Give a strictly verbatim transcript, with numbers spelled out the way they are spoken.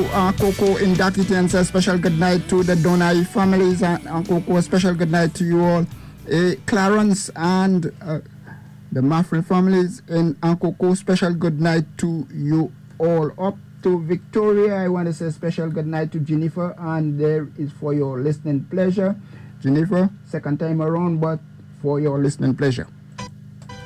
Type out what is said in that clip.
Coco in Dakitan. A special good night to the Donai families and Coco. A special good night to you all. Uh, Clarence and uh, the Maffrey families in Coco. Special good night to you all. Up to Victoria, I want to say a special good night to Jennifer, and there is for your listening pleasure. Jennifer, second time around, but for your listening pleasure.